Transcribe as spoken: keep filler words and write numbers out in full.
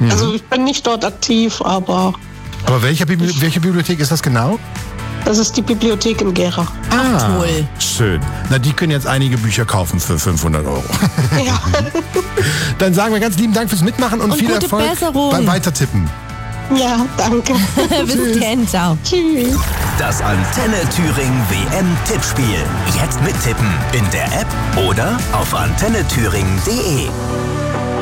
Mhm. Also ich bin nicht dort aktiv, aber... Aber welche, Bibli- welche Bibliothek ist das genau? Das ist die Bibliothek in Gera. Ah, toll. Schön. Na, die können jetzt einige Bücher kaufen für fünfhundert Euro. Ja. Dann sagen wir ganz lieben Dank fürs Mitmachen und, Und viel gute Erfolg Besserung. beim Weitertippen. Ja, danke. Bis dann, ciao. Tschüss. Das Antenne Thüringen W M-Tippspiel. Jetzt mittippen in der App oder auf antenne thüringen punkt de.